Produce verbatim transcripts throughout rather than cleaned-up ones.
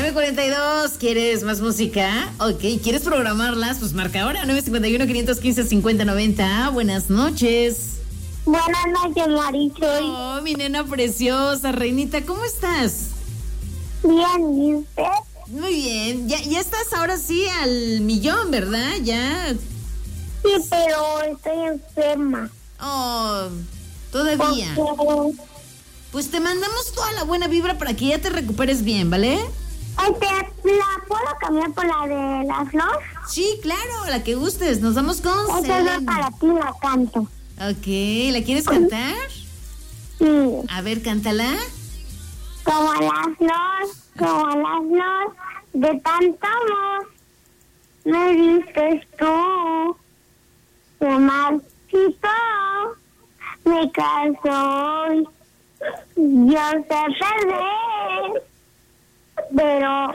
nueve cuarenta y dos, ¿quieres más música? Ok, ¿quieres programarlas? Pues marca ahora, nueve cincuenta y uno, quinientos quince, cincuenta noventa. Buenas noches. Buenas noches, Marichoy. Oh, mi nena preciosa, reinita, ¿cómo estás? Bien, ¿y usted? Muy bien, ya, ya estás ahora sí al millón, ¿verdad? Ya. Sí, pero estoy enferma. Oh, todavía. Porque, Pues te mandamos toda la buena vibra para que ya te recuperes bien, ¿vale? este, ¿la puedo cambiar por la de la flor? Sí, claro, la que gustes. Nos vamos con Esa es Selena. para ti, la canto. Ok, ¿la quieres cantar? Sí, A ver, cántala. como la flor, como la flor, de tanto amor, me diste tú, se marchitó, me casó hoy. Yo sé perder, pero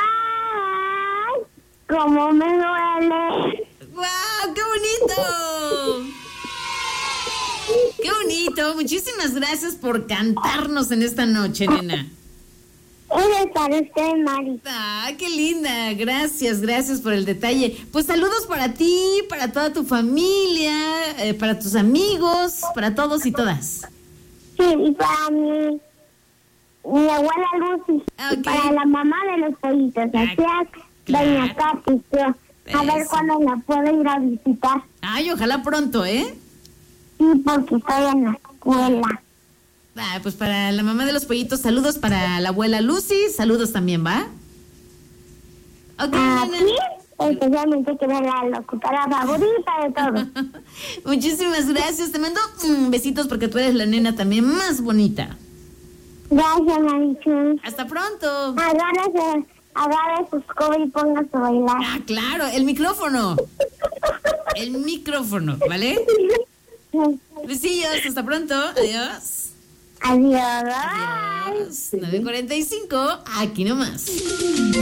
ay, cómo me duele. ¡Guau! ¡Qué bonito! ¡Qué bonito! Muchísimas gracias por cantarnos en esta noche, nena. Eres para usted, Mari. ¡Ah, qué linda! Gracias, gracias por el detalle. Pues saludos para ti, para toda tu familia, eh, para tus amigos, para todos y todas. Sí, y para mi, mi abuela Lucy. Ok. Y para la mamá de los pollitos, Ah, así es, claro. doña Katy. Yo, a ver Eso. cuándo la puedo ir a visitar. Ay, ojalá pronto, ¿eh? Sí, porque estoy en la escuela. Ah, pues para la mamá de los pollitos, saludos para la abuela Lucy, saludos también, ¿va? Ok, A nena. ti, especialmente que eres la locutora favorita de todos. Muchísimas gracias, te mando mm, besitos porque tú eres la nena también más bonita. Gracias, Marichu. Hasta pronto. Agárrese, agarre sus cobras y póngase a bailar. Ah, claro, el micrófono. El micrófono, ¿vale? Besillos, hasta pronto. Adiós. Adiós. Adiós. nueve cuarenta y cinco, aquí nomás.